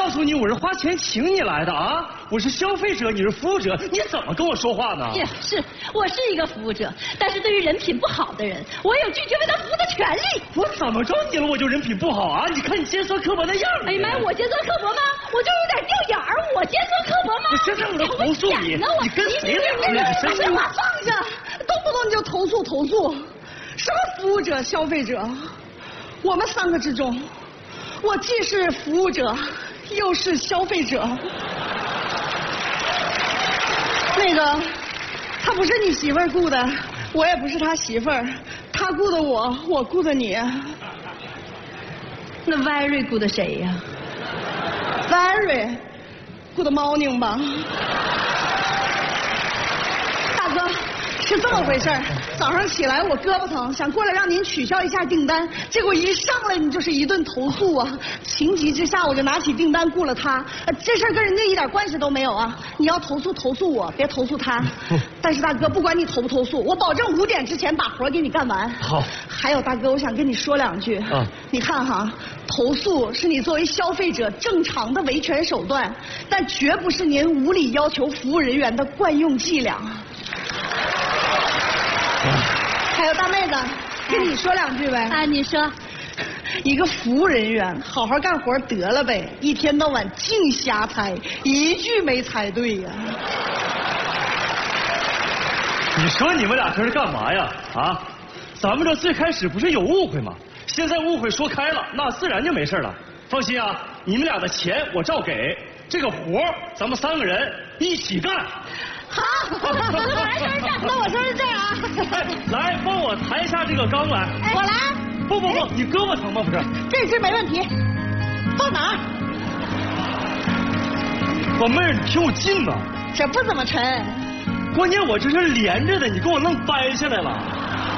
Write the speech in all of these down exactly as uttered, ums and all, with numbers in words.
告诉你，我是花钱请你来的啊！我是消费者，你是服务者，你怎么跟我说话呢？ 也是，我是一个服务者，但是对于人品不好的人，我有拒绝为他服务的权利。 我怎么着你了？我就人品不好啊？你看你尖酸刻薄的样子。 哎呀妈呀，我尖酸刻薄吗？我就有点掉眼儿，我尖酸刻薄吗？ 我现在我就投诉你，你跟谁俩呢？ 把这话放下，动不动你就投诉投诉，什么服务者、消费者？我们三个之中，我既是服务者，又是消费者。那个，他不是你媳妇儿雇的，我也不是他媳妇儿，他雇的我，我雇的你。 那 Very 雇的谁呀 ？Very 雇的猫宁吧？大哥。是这么回事儿，早上起来我胳膊疼，想过来让您取消一下订单，结果一上来你就是一顿投诉啊！情急之下我就拿起订单雇了他，这事儿跟人家一点关系都没有啊！你要投诉投诉我，别投诉他。但是大哥，不管你投不投诉，我保证五点之前把活给你干完。 好。 还有大哥，我想跟你说两句。啊。你看哈，投诉是你作为消费者正常的维权手段，但绝不是您无理要求服务人员的惯用伎俩。还有大妹子，跟你说两句呗。 啊，你说， 一个服务人员好好干活得了呗，一天到晚净瞎猜，一句没猜对呀。 你说你们俩这是干嘛呀？啊，咱们这最开始不是有误会吗？现在误会说开了，那自然就没事了。放心啊，你们俩的钱我照给，这个活咱们三个人一起干。 好，那我来收拾这儿，那我收拾这儿啊。 哎，来帮我抬一下这个钢来。 我来。 不不不，你胳膊疼吗？不是。 这只没问题。放哪儿？ 老妹儿，你挺有劲呐。 这不怎么沉。 关键我这是连着的，你给我弄掰下来了。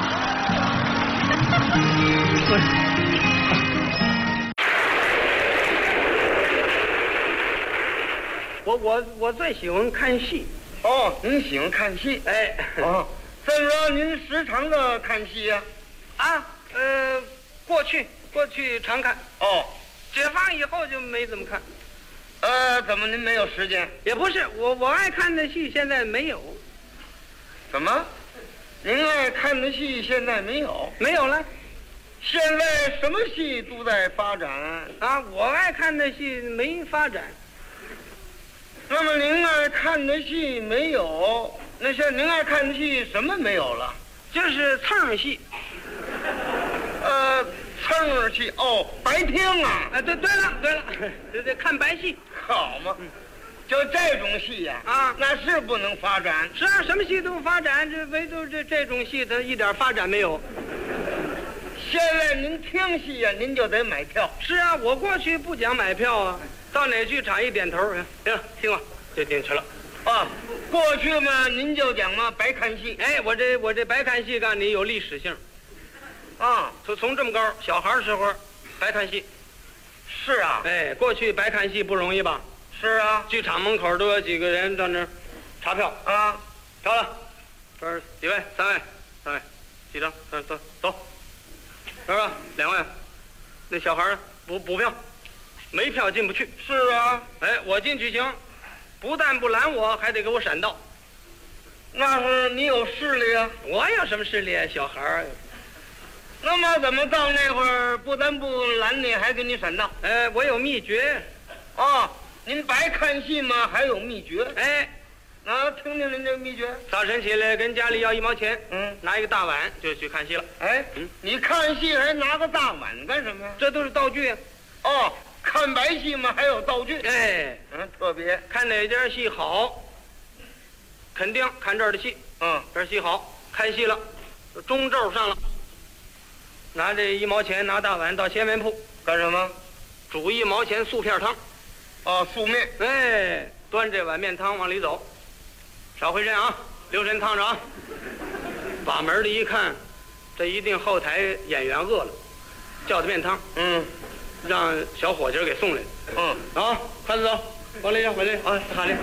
我我我最喜欢看戏。 哦，您喜欢看戏？ 哎， 哦，这么说您时常的看戏呀？ 啊，呃，过去过去常看。 哦， 解放以后就没怎么看。 呃，怎么您没有时间？ 也不是，我我爱看的戏现在没有。 怎么？您爱看的戏现在没有？ 没有了。 现在什么戏都在发展啊？我爱看的戏没发展。 那么您爱看的戏没有？那像您爱看的戏什么没有了？ 就是蹭戏。 呃，蹭戏哦，白厅啊！ 哎，对对了对了，这这看白戏好嘛？嗯，就这种戏呀、啊， 啊， 那是不能发展。 是啊，什么戏都发展，这唯独这这种戏它一点发展没有。 现在您听戏呀、啊，您就得买票。 是啊，我过去不讲买票啊。到哪剧场一点头，行，听吧，就进去了。 啊，过去嘛，您就讲嘛白看戏。 哎，我这我这白看戏干的有历史性。 啊， 从从这么高小孩时候白看戏。 是啊。 哎，过去白看戏不容易吧？ 是啊。 剧场门口都有几个人到那儿查票啊， 票了，这儿几位？三位，三位，几张？走走走，是吧？两位，那小孩补补票。没票进不去。 是啊， 哎，我进去行，不但不拦我，还得给我闪道。 那是你有势力啊。 我有什么势力啊，小孩儿。 那么怎么到那会儿不但不拦你，还给你闪道？ 哎，我有秘诀。 哦，您白看戏吗？还有秘诀？ 哎， 啊，听听您这秘诀。 早晨起来跟家里要一毛钱， 嗯， 拿一个大碗就去看戏了。 哎，嗯，你看戏还拿个大碗干什么呀？ 这都是道具啊。 哦。看白戏嘛，还有道具。 哎， 嗯，特别看哪家戏好，肯定看这儿的戏。 嗯， 这儿戏好，看戏了，中轴上了，拿这一毛钱，拿大碗到鲜面铺干什么？ 煮一毛钱素片汤。 哦，素面。 哎，端这碗面汤往里走，少回身啊，留神烫着啊。把门的一看，这一定后台演员饿了，叫的面汤。 嗯。 让小伙计给送来。 嗯啊，快走，往里往里啊，好嘞。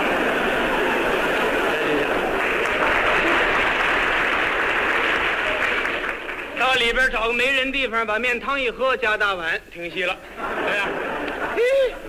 到里边找个没人地方，把面汤一喝，加大碗，停戏了。哎呀，嘿，